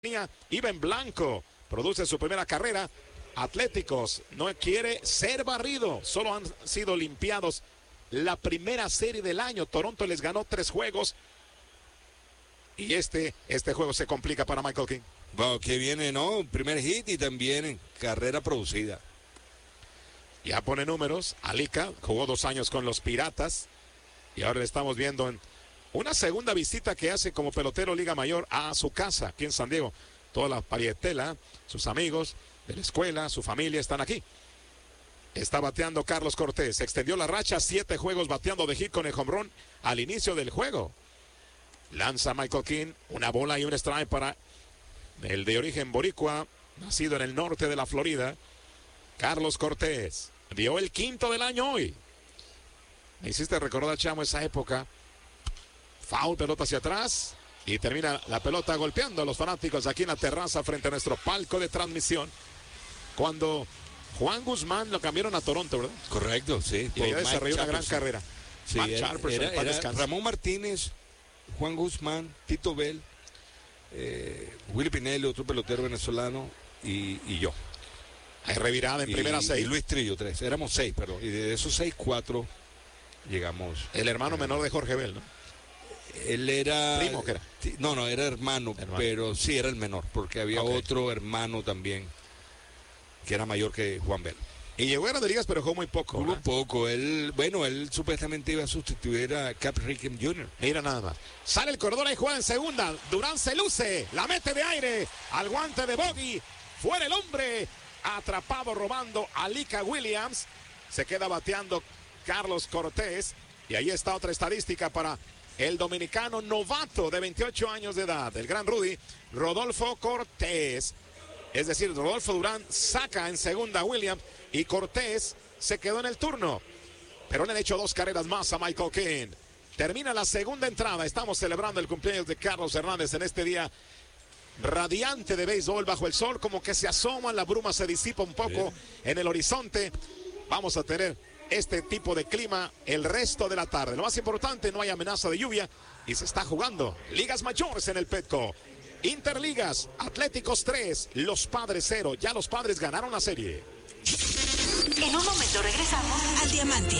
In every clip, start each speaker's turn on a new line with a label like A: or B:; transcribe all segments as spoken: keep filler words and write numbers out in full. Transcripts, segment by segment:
A: Iben Blanco produce su primera carrera. Atléticos no quiere ser barrido, solo han sido limpiados la primera serie del año. Toronto les ganó tres juegos y este, este juego se complica para Michael King.
B: Bueno, que viene, ¿no? Primer hit y también carrera producida.
A: Ya pone números. Alica jugó dos años con los Piratas y ahora le estamos viendo en una segunda visita que hace como pelotero Liga Mayor a su casa aquí en San Diego. Toda la parietela, sus amigos de la escuela, su familia están aquí. Está bateando Carlos Cortés. Extendió la racha, siete juegos bateando de hit con el home run al inicio del juego. Lanza Michael King, una bola y un strike para el de origen boricua, nacido en el norte de la Florida. Carlos Cortés dio el quinto del año hoy. Me hiciste recordar, Chamo, esa época. Foul, pelota hacia atrás. Y termina la pelota golpeando a los fanáticos aquí en la terraza frente a nuestro palco de transmisión. Cuando Juan Guzmán lo cambiaron a Toronto, ¿verdad?
B: Correcto, sí.
A: Y ella desarrolló una gran carrera.
B: Sí, era, era, era Ramón Martínez, Juan Guzmán, Tito Bell, eh, Willy Pinelli, otro pelotero venezolano, y, y yo.
A: Hay revirada en y, primera seis.
B: Y Luis Trillo, tres. Éramos seis, perdón. Y de esos seis, cuatro llegamos.
A: El hermano eh, menor de Jorge Bell, ¿no?
B: Él era...
A: ¿Primo que era?
B: No, no, era hermano, hermano, pero sí era el menor, porque había okay. otro hermano también, que era mayor que Juan Bell.
A: Y llegó a Grandes Ligas, pero jugó muy poco.
B: Jugó poco. Él, bueno, él supuestamente iba a sustituir a Cap Rickham junior
A: Mira nada más. Sale el corredor y juega en segunda. Durán se luce, la mete de aire, al guante de Bogey. Fuera el hombre, atrapado robando a Alica Williams. Se queda bateando Carlos Cortés. Y ahí está otra estadística para el dominicano novato de veintiocho años de edad, el gran Rudy, Rodolfo Cortés. Es decir, Rodolfo Durán saca en segunda a Williams y Cortés se quedó en el turno. Pero le han hecho dos carreras más a Michael King. Termina la segunda entrada. Estamos celebrando el cumpleaños de Carlos Hernández en este día radiante de béisbol bajo el sol. Como que se asoma, la bruma se disipa un poco en el horizonte. Vamos a tener este tipo de clima el resto de la tarde. Lo más importante, no hay amenaza de lluvia y se está jugando ligas mayores en el Petco. Interligas, Atléticos tres, Los Padres cero. Ya los Padres ganaron la serie.
C: En un momento regresamos al Diamante.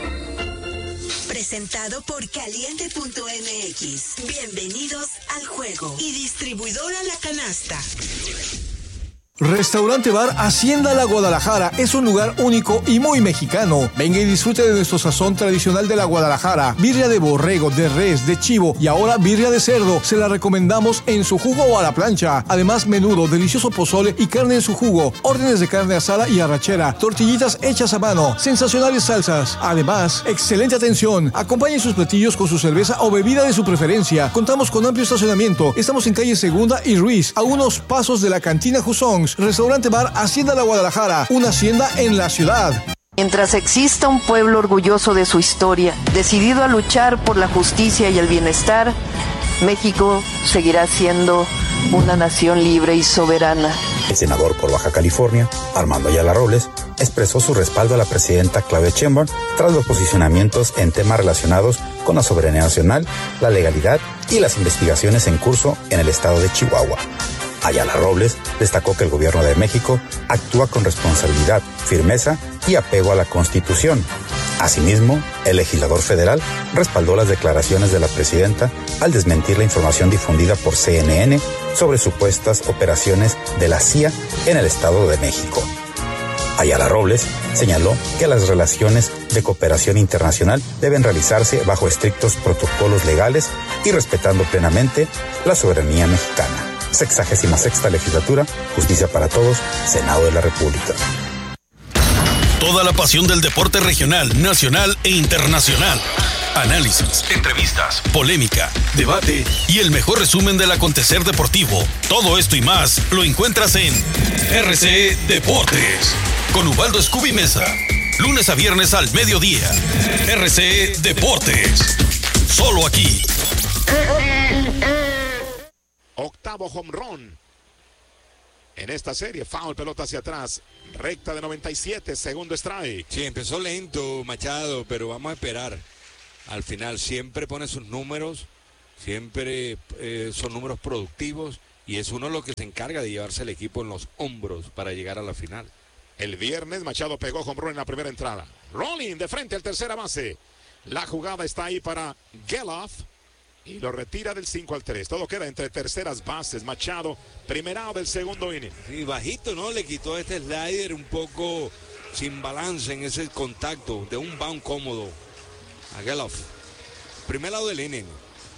C: Presentado por Caliente punto M X. Bienvenidos al juego. Y distribuidora La Canasta.
D: Restaurante Bar Hacienda La Guadalajara es un lugar único y muy mexicano. Venga y disfrute de nuestro sazón tradicional de la Guadalajara. Birria de borrego, de res, de chivo y ahora birria de cerdo. Se la recomendamos en su jugo o a la plancha. Además, menudo, delicioso pozole y carne en su jugo. Órdenes de carne asada y arrachera. Tortillitas hechas a mano. Sensacionales salsas. Además, excelente atención. Acompañe sus platillos con su cerveza o bebida de su preferencia. Contamos con amplio estacionamiento. Estamos en calle Segunda y Ruiz, a unos pasos de la cantina Jusons. Restaurante Bar Hacienda La Guadalajara, una hacienda en la ciudad.
E: Mientras exista un pueblo orgulloso de su historia, decidido a luchar por la justicia y el bienestar, México seguirá siendo una nación libre y soberana.
F: El senador por Baja California, Armando Ayala Robles, expresó su respaldo a la presidenta Claudia Sheinbaum tras los posicionamientos en temas relacionados con la soberanía nacional, la legalidad y las investigaciones en curso en el estado de Chihuahua. Ayala Robles destacó que el gobierno de México actúa con responsabilidad, firmeza y apego a la Constitución. Asimismo, el legislador federal respaldó las declaraciones de la presidenta al desmentir la información difundida por C N N sobre supuestas operaciones de la C I A en el Estado de México. Ayala Robles señaló que las relaciones de cooperación internacional deben realizarse bajo estrictos protocolos legales y respetando plenamente la soberanía mexicana. Sexagésima sexta legislatura, justicia para todos, Senado de la República.
G: Toda la pasión del deporte regional, nacional e internacional. Análisis, entrevistas, polémica, debate y el mejor resumen del acontecer deportivo. Todo esto y más lo encuentras en R C E Deportes con Ubaldo Scooby Mesa. Lunes a viernes al mediodía. R C E Deportes. Solo aquí.
A: Octavo home run en esta serie. Foul, pelota hacia atrás. Recta de noventa y siete, segundo strike.
B: Sí, empezó lento Machado, pero vamos a esperar. Al final siempre pone sus números, siempre eh, son números productivos y es uno de los que se encarga de llevarse el equipo en los hombros para llegar a la final.
A: El viernes Machado pegó home run en la primera entrada. Rolling de frente al tercera base. La jugada está ahí para Geloff y lo retira del cinco al tres. Todo queda entre terceras bases. Machado, primerado del segundo inning.
B: Sí, bajito, ¿no? Le quitó este slider un poco sin balance en ese contacto de un bound cómodo a Geloff. Primer lado del inning.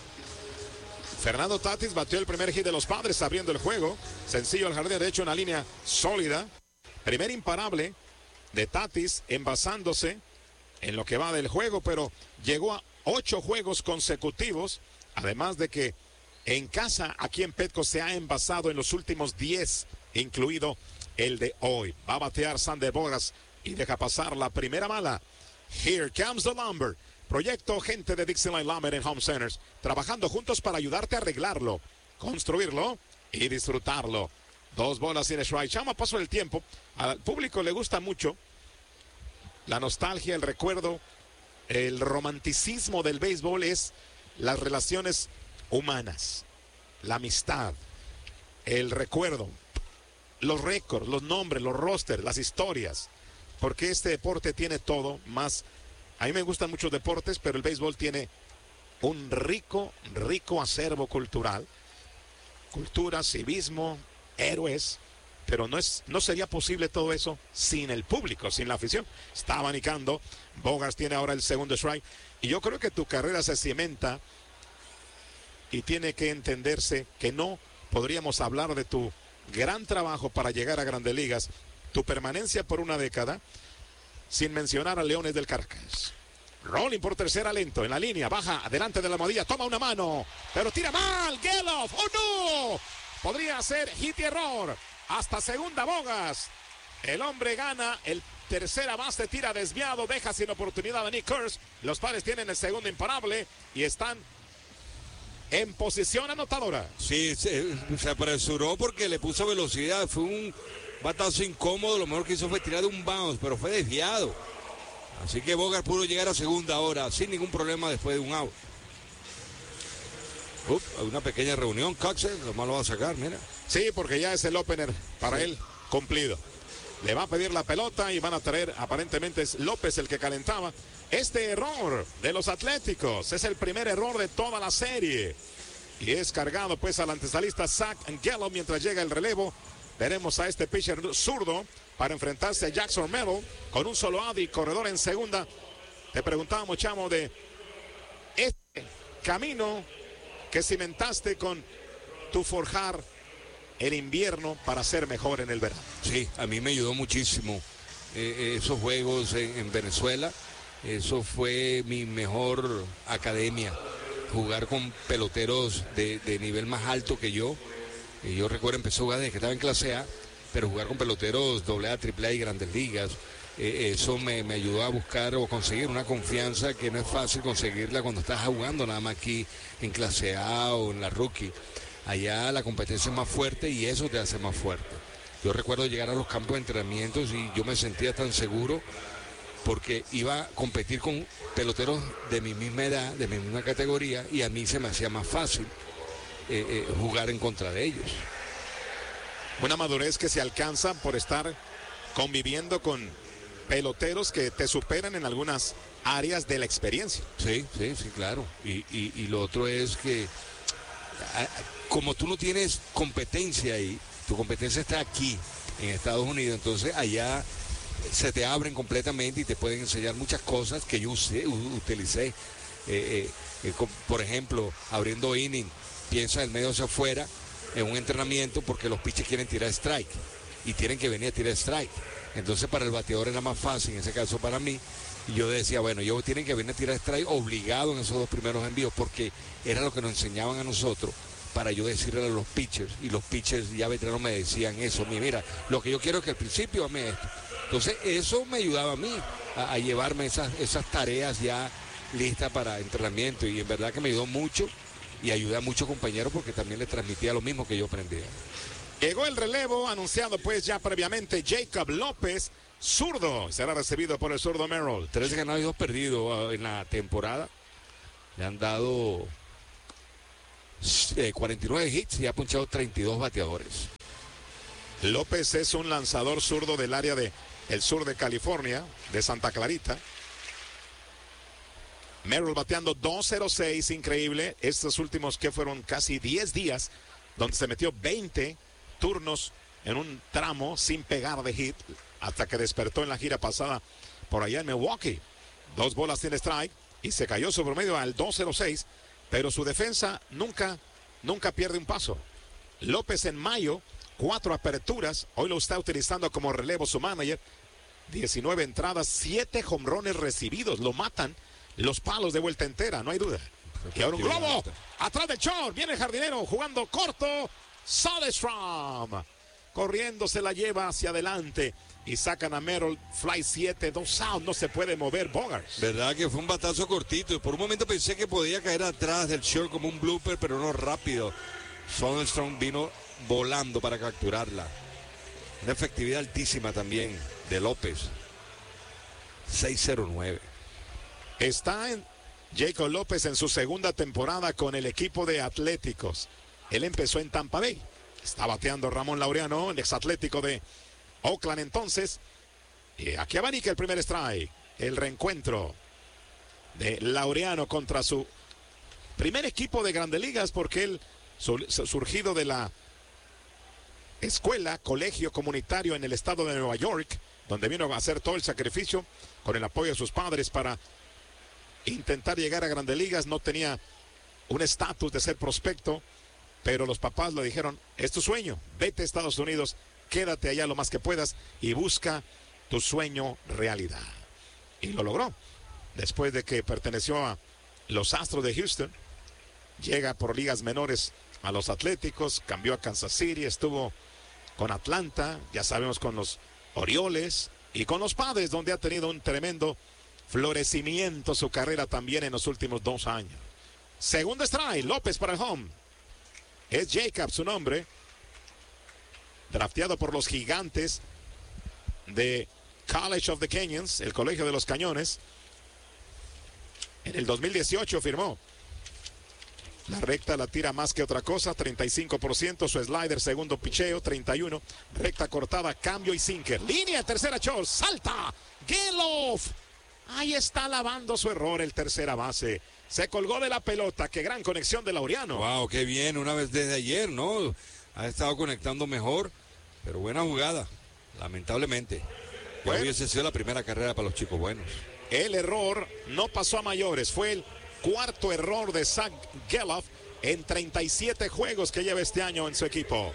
A: Fernando Tatis batió el primer hit de los Padres abriendo el juego. Sencillo al jardín derecho, una línea sólida. Primer imparable de Tatis envasándose en lo que va del juego, pero llegó a ocho juegos consecutivos, además de que en casa aquí en Petco se ha envasado en los últimos diez, incluido el de hoy. Va a batear Sander Bogaerts y deja pasar la primera mala. Here comes the lumber. Proyecto gente de Dixieland Lumber en Home Centers, trabajando juntos para ayudarte a arreglarlo, construirlo y disfrutarlo. Dos bolas sin strike. Chama, paso del tiempo. Al público le gusta mucho la nostalgia, el recuerdo, el romanticismo del béisbol es las relaciones humanas, la amistad, el recuerdo, los récords, los nombres, los rosters, las historias, porque este deporte tiene todo más. A mí me gustan muchos deportes, pero el béisbol tiene un rico, rico acervo cultural, cultura, civismo, héroes. Pero no, es, no sería posible todo eso sin el público, sin la afición. Está abanicando. Bogaerts tiene ahora el segundo strike. Y yo creo que tu carrera se cimenta y tiene que entenderse que no podríamos hablar de tu gran trabajo para llegar a Grandes Ligas, tu permanencia por una década, sin mencionar a Leones del Caracas. Rolling por tercera lento, en la línea, baja, adelante de la almohadilla, toma una mano, pero tira mal, Geloff, ¡oh no! Podría ser hit y error. Hasta segunda Bogaerts. El hombre gana. El tercera base tira desviado. Deja sin oportunidad a Nick Kurz. Los Padres tienen el segundo imparable. Y están en posición anotadora.
B: Sí, se, se apresuró porque le puso velocidad. Fue un batazo incómodo. Lo mejor que hizo fue tirar de un bounce. Pero fue desviado. Así que Bogaerts pudo llegar a segunda ahora. Sin ningún problema después de un out. Up, una pequeña reunión. Coxer, lo más lo va a sacar, mira.
A: Sí, porque ya es el opener para sí. Él cumplido. Le va a pedir la pelota y van a traer, aparentemente es López el que calentaba. Este error de los Atléticos es el primer error de toda la serie. Y es cargado pues al antesalista Zach Geloff mientras llega el relevo. Veremos a este pitcher zurdo para enfrentarse a Jackson Merrill con un solo out y corredor en segunda. Te preguntábamos, Chamo, de este camino que cimentaste con tu forjar el invierno para ser mejor en el verano.
B: Sí, a mí me ayudó muchísimo eh, esos juegos en, en Venezuela. Eso fue mi mejor academia, jugar con peloteros de, de nivel más alto que yo. Eh, yo recuerdo empecé a jugar desde que estaba en clase A, pero jugar con peloteros doble A, triple A y Grandes Ligas, eh, eso me, me ayudó a buscar o conseguir una confianza que no es fácil conseguirla cuando estás jugando nada más aquí en clase A o en la rookie. Allá la competencia es más fuerte y eso te hace más fuerte. Yo recuerdo llegar a los campos de entrenamientos y yo me sentía tan seguro porque iba a competir con peloteros de mi misma edad, de mi misma categoría, y a mí se me hacía más fácil eh, eh, jugar en contra de ellos.
A: Una madurez que se alcanza por estar conviviendo con peloteros que te superan en algunas áreas de la experiencia.
B: Sí, sí, sí, claro. Y, y, y lo otro es que como tú no tienes competencia ahí, tu competencia está aquí en Estados Unidos, entonces allá se te abren completamente y te pueden enseñar muchas cosas que yo usé, utilicé. Eh, eh, eh, por ejemplo, abriendo inning, piensa del medio hacia afuera en un entrenamiento porque los pitchers quieren tirar strike y tienen que venir a tirar strike. Entonces para el bateador era más fácil, en ese caso para mí. Y yo decía, bueno, ellos tienen que venir a tirar strike obligado en esos dos primeros envíos porque era lo que nos enseñaban a nosotros para yo decirle a los pitchers. Y los pitchers ya veteranos me decían eso, mira, lo que yo quiero es que al principio ame esto. Entonces eso me ayudaba a mí a, a llevarme esas, esas tareas ya listas para entrenamiento y en verdad que me ayudó mucho y ayudé a muchos compañeros porque también les transmitía lo mismo que yo aprendía.
A: Llegó el relevo anunciado pues ya previamente, Jacob López, zurdo, será recibido por el zurdo Merrill.
B: Tres ganados y dos perdidos uh, en la temporada. Le han dado eh, cuarenta y nueve hits y ha punchado treinta y dos bateadores.
A: López es un lanzador zurdo del área de el sur de California, de Santa Clarita. Merrill bateando dos cero seis, increíble. Estos últimos que fueron casi diez días, donde se metió veinte turnos en un tramo sin pegar de hit, hasta que despertó en la gira pasada por allá en Milwaukee. Dos bolas sin strike y se cayó su promedio al dos cero seis, pero su defensa nunca, nunca pierde un paso. López en mayo, cuatro aperturas, hoy lo está utilizando como relevo su manager. diecinueve entradas, siete jonrones recibidos, lo matan los palos de vuelta entera, no hay duda. Y ahora un globo, atrás del short, viene el jardinero jugando corto, Soderstrom, corriendo se la lleva hacia adelante y sacan a Merrill, fly siete, dos out, no se puede mover Bogaerts.
B: Verdad que fue un batazo cortito y por un momento pensé que podía caer atrás del short como un blooper, pero no rápido. Soderstrom vino volando para capturarla. Una efectividad altísima también de López. seis cero nueve.
A: Está en Jacob López en su segunda temporada con el equipo de Atléticos. Él empezó en Tampa Bay. Está bateando Ramón Laureano, el exatlético de Oakland entonces. Y aquí abanica el primer strike. El reencuentro de Laureano contra su primer equipo de Grandes Ligas, porque él surgido de la escuela, colegio comunitario en el estado de Nueva York, donde vino a hacer todo el sacrificio con el apoyo de sus padres para intentar llegar a Grandes Ligas. No tenía un estatus de ser prospecto, pero los papás le dijeron, es tu sueño, vete a Estados Unidos, quédate allá lo más que puedas y busca tu sueño realidad. Y lo logró. Después de que perteneció a los Astros de Houston, llega por ligas menores a los Atléticos, cambió a Kansas City, estuvo con Atlanta, ya sabemos, con los Orioles y con los Padres, donde ha tenido un tremendo florecimiento su carrera también en los últimos dos años. Segundo strike, López para el home. Es Jacob su nombre, drafteado por los Gigantes de College of the Canyons, el Colegio de los Cañones. En el dos mil dieciocho firmó. La recta la tira más que otra cosa, treinta y cinco por ciento. Su slider, segundo picheo, treinta y uno. Recta cortada, cambio y sinker. Línea, tercera short, salta. Gelof. Ahí está lavando su error el tercera base. Se colgó de la pelota. Qué gran conexión de Laureano.
B: Wow, qué bien. Una vez desde ayer, ¿no? Ha estado conectando mejor, pero buena jugada. Lamentablemente. Bueno, hubiese sido la primera carrera para los chicos buenos.
A: El error no pasó a mayores. Fue el cuarto error de Zach Gelof en treinta y siete juegos que lleva este año en su equipo.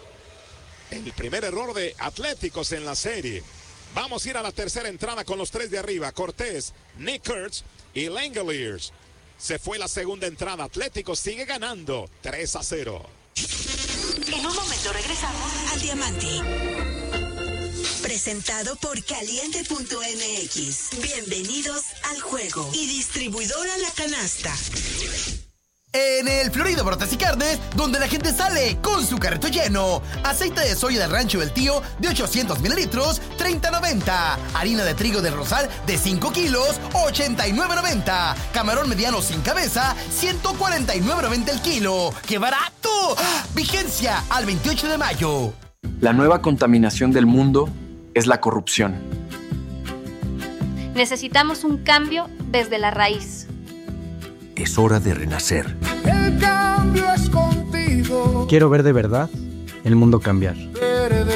A: El primer error de Atléticos en la serie. Vamos a ir a la tercera entrada con los tres de arriba. Cortés, Nick Kurtz y Langeliers. Se fue la segunda entrada. Atléticos sigue ganando tres a cero.
C: En un momento regresamos al Diamante. Presentado por Caliente punto M X. Bienvenidos al juego. Y distribuidora La Canasta.
H: En el Florido Brotes y Carnes, donde la gente sale con su carrito lleno. Aceite de soya del Rancho del Tío de ochocientos mililitros, treinta noventa. Harina de trigo del Rosal de cinco kilos, ochenta y nueve noventa. Camarón mediano sin cabeza, ciento cuarenta y nueve noventa el kilo. ¡Qué barato! Vigencia al veintiocho de mayo.
I: La nueva contaminación del mundo es la corrupción.
J: Necesitamos un cambio desde la raíz.
K: Es hora de renacer.
L: El cambio es contigo.
M: Quiero ver de verdad el mundo cambiar.